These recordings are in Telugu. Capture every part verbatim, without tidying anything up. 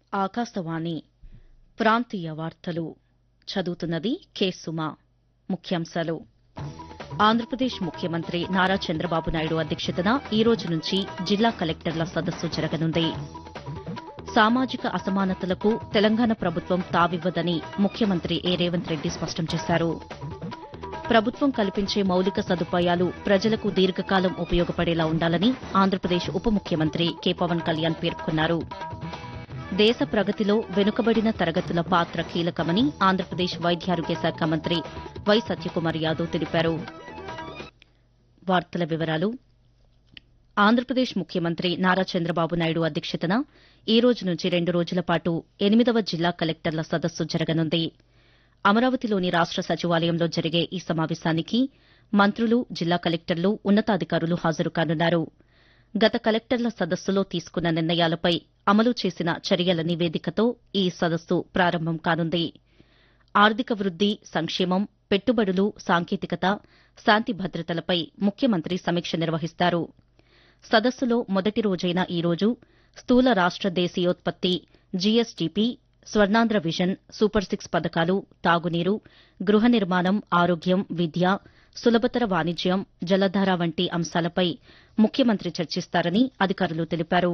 ఆకాశవాణి ప్రాంతీయ వార్తలు చదువుతున్నది కె సుమ. ముఖ్యాంశాలు ఆంధ్రప్రదేశ్ ముఖ్యమంత్రి నారా చంద్రబాబు నాయుడు అధ్యక్షతన ఈ రోజు నుంచి జిల్లా కలెక్టర్ల సదస్సు జరగనుంది. సామాజిక అసమానతలకు తెలంగాణ ప్రభుత్వం తావివ్వదని ముఖ్యమంత్రి ఏ రేవంత్ రెడ్డి స్పష్టం చేశారు. ప్రభుత్వం కల్పించే మౌలిక సదుపాయాలు ప్రజలకు దీర్ఘకాలం ఉపయోగపడేలా ఉండాలని ఆంధ్రప్రదేశ్ ఉప ముఖ్యమంత్రి కె పవన్ కళ్యాణ్ పేర్కొన్నారు. దేశ ప్రగతిలో వెనుకబడిన తరగతుల పాత్ర కీలకమని ఆంధ్రప్రదేశ్ వైద్యారోగ్య శాఖ మంత్రి వై సత్యకుమార్ యాదవ్ తెలిపారు. వార్తల వివరాలు ఆంధ్రప్రదేశ్ ముఖ్యమంత్రి నారా చంద్రబాబు నాయుడు అధ్యక్షతన ఈ రోజు నుంచి రెండు రోజుల పాటు ఎనిమిదవ జిల్లా కలెక్టర్ల సదస్సు జరగనుంది. అమరావతిలోని రాష్ట సచివాలయంలో జరిగే ఈ సమావేశానికి మంత్రులు, జిల్లా కలెక్టర్లు, ఉన్నతాధికారులు హాజరు కానున్నారు. గత కలెక్టర్ల సదస్సులో తీసుకున్న నిర్ణయాలపై అమలు చేసిన చర్యల నివేదికతో ఈ సదస్సు ప్రారంభం కానుంది. ఆర్థిక వృద్ది, సంక్షేమం, పెట్టుబడులు, సాంకేతికత, శాంతి భద్రతలపై ముఖ్యమంత్రి సమీక్ష నిర్వహిస్తారు. సదస్సులో మొదటి రోజైన ఈ రోజు స్థూల రాష్ట దేశీయోత్పత్తి, GSDP, Swarnandhra vision, super six పథకాలు, తాగునీరు, గృహ నిర్మాణం, ఆరోగ్యం, విద్య, సులభతర వాణిజ్యం, జలధార వంటి అంశాలపై ముఖ్యమంత్రి చర్చిస్తారని అధికారులు తెలిపారు.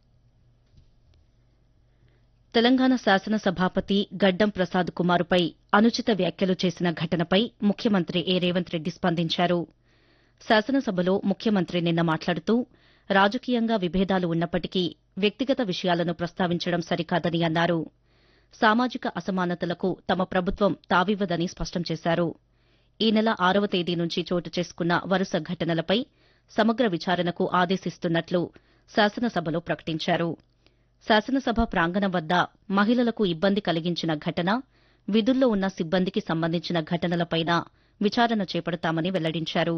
తెలంగాణ శాసనసభాపతి గడ్డం ప్రసాద్ కుమార్పై అనుచిత వ్యాఖ్యలు చేసిన ఘటనపై ముఖ్యమంత్రి ఏ రేవంత్ రెడ్డి స్పందించారు. శాసనసభలో ముఖ్యమంత్రి నిన్న మాట్లాడుతూ రాజకీయంగా విభేదాలు ఉన్నప్పటికీ వ్యక్తిగత విషయాలను ప్రస్తావించడం సరికాదని అన్నారు. సామాజిక అసమానతలకు తమ ప్రభుత్వం తావివ్వదని స్పష్టం చేశారు. ఈ నెల ఆరవ తేదీ నుంచి చోటు చేసుకున్న వరుస ఘటనలపై సమగ్ర విచారణకు ఆదేశిస్తున్నట్లు శాసనసభలో ప్రకటించారు. శాసనసభ ప్రాంగణం వద్ద మహిళలకు ఇబ్బంది కలిగించిన ఘటన, విధుల్లో ఉన్న సిబ్బందికి సంబంధించిన ఘటనలపైనా విచారణ చేపడతామని వెల్లడించారు.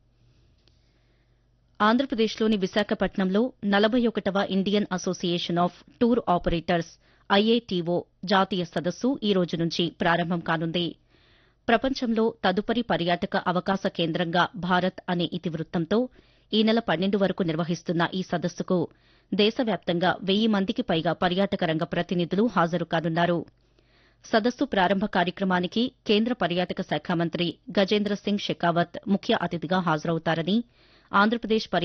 ఆంధ్రప్రదేశ్లోని విశాఖపట్నంలో నలభై ఒకటవ Indian association of tour operators IATO జాతీయ సదస్సు ఈ రోజు నుంచి ప్రారంభం కానుంది. ప్రపంచంలో తదుపరి పర్యాటక అవకాశ కేంద్రంగా భారత్ అనే ఇతివృత్తంతో ఈ నెల పన్నెండు వరకు నిర్వహిస్తున్న ఈ సదస్సుకు దేశవ్యాప్తంగా వెయ్యి మందికి పైగా పర్యాటక రంగ ప్రతినిధులు హాజరు కానున్నారు. సదస్సు ప్రారంభ కార్యక్రమానికి కేంద్ర పర్యాటక శాఖ మంత్రి గజేంద్ర సింగ్ షెకావత్ ముఖ్య అతిథిగా హాజరవుతారని ఆంధ్రప్రదేశ్